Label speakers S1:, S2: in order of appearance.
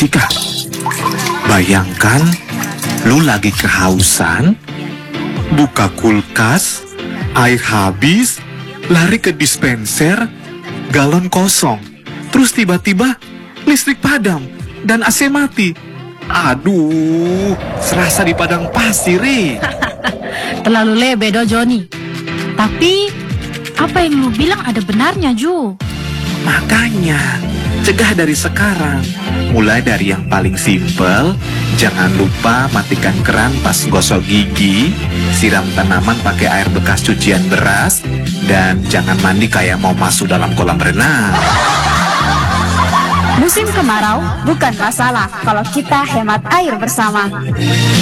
S1: Cika, bayangkan lu lagi kehausan, buka kulkas, air habis, lari ke dispenser, galon kosong. Terus tiba-tiba listrik padam dan AC mati. Aduh, serasa di padang pasir,
S2: Terlalu lebe do, Joni. Tapi, apa yang lu bilang ada benarnya, Ju.
S1: Makanya, cegah dari sekarang. Mulai dari yang paling simpel, jangan lupa matikan keran pas gosok gigi, siram tanaman pakai air bekas cucian beras, dan jangan mandi kayak mau masuk dalam kolam renang.
S3: Musim kemarau bukan masalah kalau kita hemat air bersama.